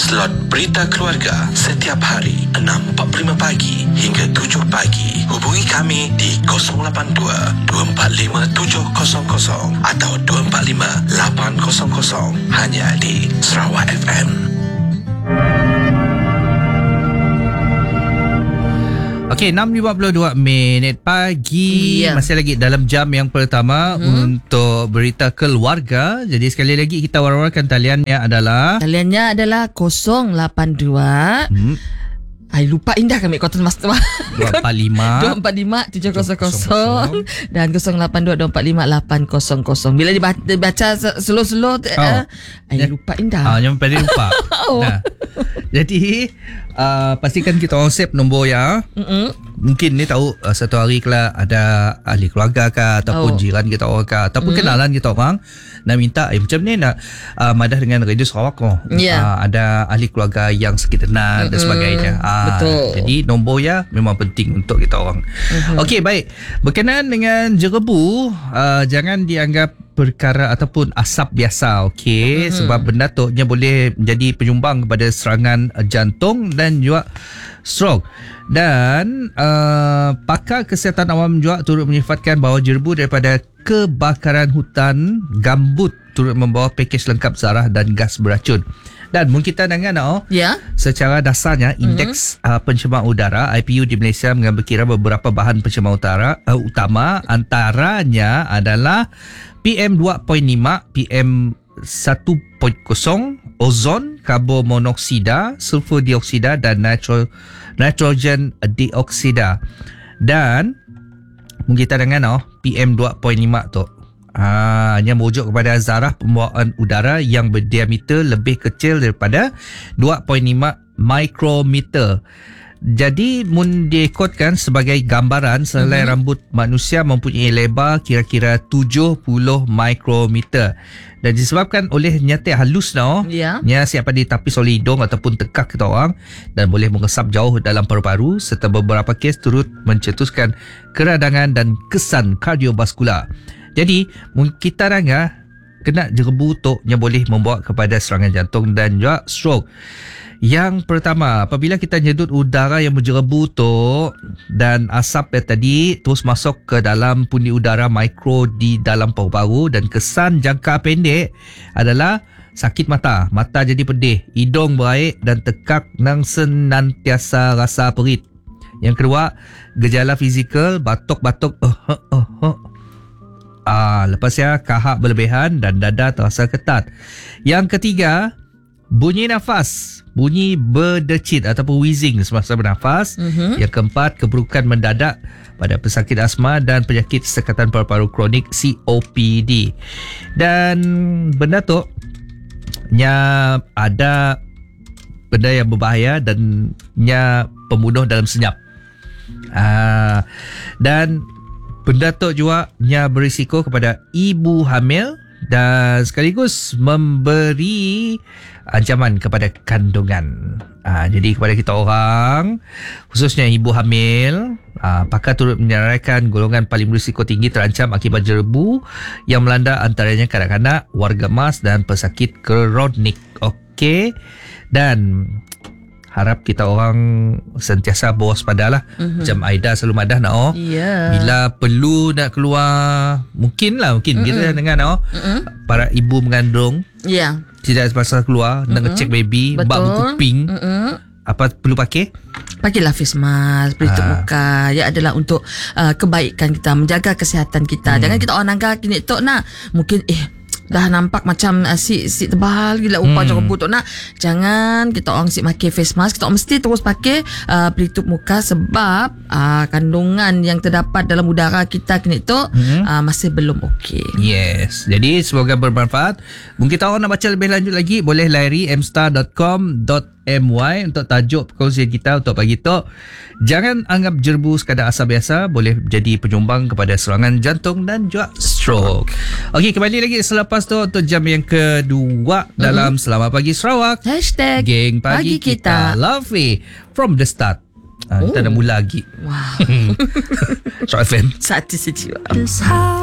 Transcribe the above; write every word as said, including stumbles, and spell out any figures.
Slot Berita Keluarga setiap hari enam empat puluh lima pagi hingga tujuh pagi. Hubungi kami di kosong lapan dua, dua empat lima tujuh kosong kosong atau dua empat lima lapan kosong kosong hanya di Sarawak F M. Okey, enam lima puluh dua minit pagi. Ya. Masih lagi dalam jam yang pertama hmm. untuk Berita Keluarga. Jadi sekali lagi kita war-warkan taliannya adalah Taliannya adalah kosong lapan dua hmm. Ay, lupa indah kami Kota Master dua empat lima dua empat lima tujuh kosong kosong dan kosong lapan dua dua empat lima lapan kosong kosong. Bila dibaca, dibaca slow-slow oh. uh, ay, lupa indah. Ah, yang pada lupa. oh. Nah. Jadi uh, pastikan kita orang save nombor ya. Mm-mm. Mungkin ni tahu uh, satu hari kalau ada ahli keluarga ke ataupun oh. jiran kita orang ke ataupun mm. kenalan kita orang nak minta eh, macam ni nak uh, madah dengan Radio Sarawak oh. yeah. uh, ada ahli keluarga yang sakit tenat dan sebagainya. Uh, Betul. Jadi nombor ya memang penting untuk kita orang. Mm-hmm. Okey, baik. Berkenaan dengan jerebu, uh, jangan dianggap perkara ataupun asap biasa, okey, mm-hmm. sebab benda tu nya boleh menjadi penyumbang kepada serangan jantung dan juga stroke. Dan uh, pakar kesihatan awam juga turut menyifatkan bahawa jerebu daripada kebakaran hutan gambut turut membawa pakej lengkap zarah dan gas beracun. Dan mungkin kita dengar oh, yeah. secara dasarnya indeks mm-hmm. uh, pencemaran udara I P U di Malaysia mengambil kira beberapa bahan pencemaran utara, uh, utama antaranya adalah P M dua perpuluhan lima, P M satu perpuluhan kosong, ozon, karbon monoksida, sulfur dioksida dan nitro, nitrogen dioksida. Dan mungkin kita dengar oh, P M dua perpuluhan lima tu Ah, yang merujuk kepada zarah pembawaan udara yang berdiameter lebih kecil daripada dua perpuluhan lima mikrometer. Jadi mun dikotkan sebagai gambaran selai mm-hmm. rambut manusia mempunyai lebar kira-kira tujuh puluh mikrometer. Dan disebabkan oleh nyata halus no, yeah. nya siapa ditapis oleh hidung ataupun tekak kita orang dan boleh mengesap jauh dalam paru-paru serta beberapa kes turut mencetuskan keradangan dan kesan kardiovaskular. Jadi kita rangga kena jerebu tu yang boleh membawa kepada serangan jantung dan juga stroke. Yang pertama, apabila kita nyedut udara yang berjerebu tu dan asap yang tadi terus masuk ke dalam pundi udara mikro di dalam paru-paru dan kesan jangka pendek adalah sakit mata, mata jadi pedih, hidung berair dan tekak nang senantiasa rasa perit. Yang kedua, gejala fizikal batuk-batuk uh, uh, uh, uh. Ah, lepas ya kahak berlebihan dan dada terasa ketat. Yang ketiga, bunyi nafas, bunyi berdecit ataupun wheezing semasa bernafas. Mm-hmm. Yang keempat, keburukan mendadak pada pesakit asma dan penyakit sekatan paru-paru kronik C O P D. Dan benda tu nya ada benda yang berbahaya dan nya pembunuh dalam senyap. Ah, dan benda tu juga nya berisiko kepada ibu hamil dan sekaligus memberi ancaman kepada kandungan. Ha, jadi kepada kita orang, khususnya ibu hamil, ha, pakar turut menyarankan golongan paling berisiko tinggi terancam akibat jerebu yang melanda antaranya kanak-kanak, warga emas dan pesakit kronik. Okey. Dan harap kita orang sentiasa berwaspadalah. Mm-hmm. Macam Aida selalu madah nak oh. Yeah. Bila perlu nak keluar, mungkin lah mungkin mm-hmm. kita dengar nak oh, mm-hmm. para ibu mengandung. Ya. Yeah. Tidak terpaksa keluar mm-hmm. nak ngecek baby, bak buku pink. Mm-hmm. Apa perlu pakai? Pakailah face mask, pelitup ha. muka. Ya adalah untuk uh, kebaikan kita, menjaga kesihatan kita. Hmm. Jangan kita orang nangka kini tok nak mungkin eh dah nampak macam uh, si si tebal gila upah hmm. jerebu tu nak. Jangan kita orang si pakai face mask, kita orang mesti terus pakai uh, pelitup muka sebab uh, kandungan yang terdapat dalam udara kita kini tu hmm. uh, masih belum okey. Yes. Jadi semoga bermanfaat. Mungkin kita orang nak baca lebih lanjut lagi boleh layari m star dot com dot m y untuk tajuk perkongsian kita untuk pagi tu. Jangan anggap jerebu sekadar asap biasa, boleh jadi penyumbang kepada serangan jantung dan juga stroke. Okey, kembali lagi selepas tu untuk jam yang kedua mm-hmm. dalam Selamat Pagi Sarawak. Hashtag Geng Pagi, Pagi Kita. kita Lovely from the start. Ha, oh. Kita dah mula lagi. Wow. Sarawak F M. Satu sejiwa.